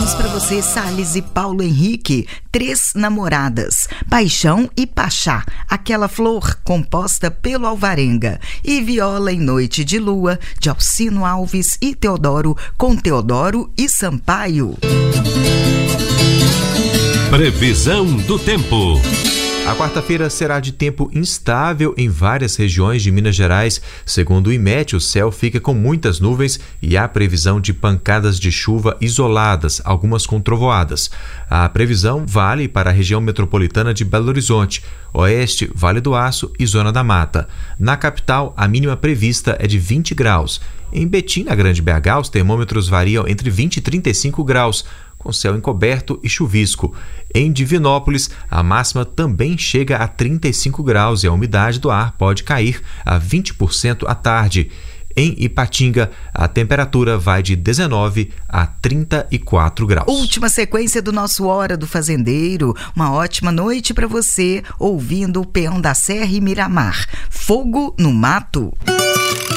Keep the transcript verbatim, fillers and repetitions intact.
Temos para você Salles e Paulo Henrique, Três Namoradas, Paixão e Pachá, Aquela Flor, composta pelo Alvarenga, e Viola em Noite de Lua, de Alcino Alves e Teodoro, com Teodoro e Sampaio. Previsão do tempo. A quarta-feira será de tempo instável em várias regiões de Minas Gerais. Segundo o IMET, o céu fica com muitas nuvens e há previsão de pancadas de chuva isoladas, algumas com trovoadas. A previsão vale para a região metropolitana de Belo Horizonte, Oeste, Vale do Aço e Zona da Mata. Na capital, a mínima prevista é de vinte graus. Em Betim, na Grande B H, os termômetros variam entre vinte e trinta e cinco graus, com céu encoberto e chuvisco. Em Divinópolis, a máxima também chega a trinta e cinco graus e a umidade do ar pode cair a vinte por cento à tarde. Em Ipatinga, a temperatura vai de dezenove a trinta e quatro graus. Última sequência do nosso Hora do Fazendeiro. Uma ótima noite para você, ouvindo o Peão da Serra e Miramar. Fogo no Mato.